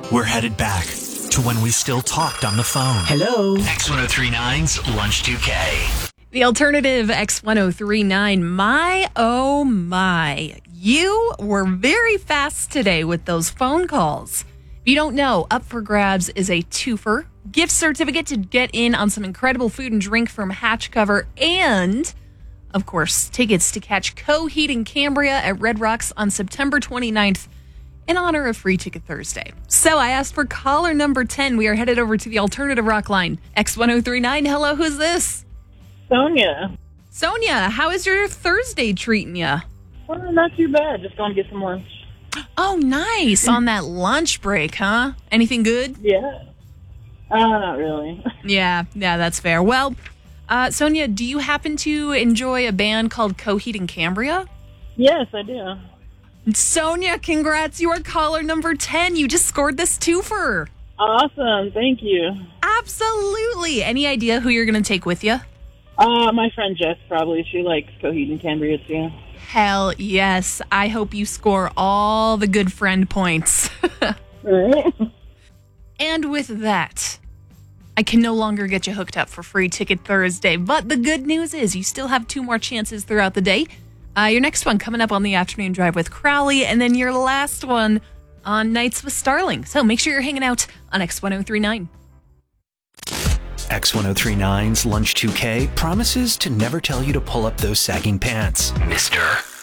We're headed back to when we still talked on the phone. Hello. X1039's Lunch 2K. The alternative X1039. My, oh my. You were very fast today with those phone calls. If you don't know, up for grabs is a twofer gift certificate to get in on some incredible food and drink from Hatch Cover, and, of course, tickets to catch Coheed and Cambria at Red Rocks on September 29th in honor of Free Ticket Thursday. So I asked for caller number 10. We are headed over to the alternative rock line. X1039, hello, who's this? Sonia. Sonia, how is your Thursday treating you? Well, not too bad. Just going to get some lunch. Oh, nice. On that lunch break, huh? Anything good? Yeah. Not really. Yeah, that's fair. Well, Sonia, do you happen to enjoy a band called Coheed and Cambria? Yes, I do. Sonia, congrats. You are caller number 10. You just scored this twofer. Awesome. Thank you. Absolutely. Any idea who you're going to take with you? My friend Jess, probably. She likes Coheed and Cambria, too. Hell yes. I hope you score all the good friend points. Right. And with that, I can no longer get you hooked up for Free Ticket Thursday. But the good news is you still have 2 more chances throughout the day. Your next one coming up on the afternoon drive with Crowley, and then your last one on Nights with Starling. So make sure you're hanging out on X1039. X1039's Lunch 2K promises to never tell you to pull up those sagging pants. Mister.